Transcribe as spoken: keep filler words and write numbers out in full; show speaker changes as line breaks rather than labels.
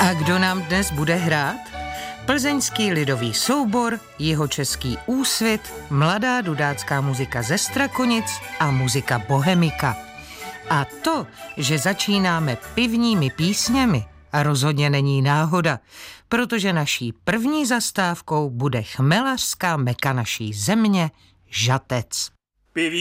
A kdo nám dnes bude hrát? Plzeňský lidový soubor, jihočeský Úsvit, mladá dudácká muzika ze Strakonic a muzika Bohemika. A to, že začínáme pivními písněmi, a rozhodně není náhoda, protože naší první zastávkou bude chmelařská meka naší země, Žatec.
Piví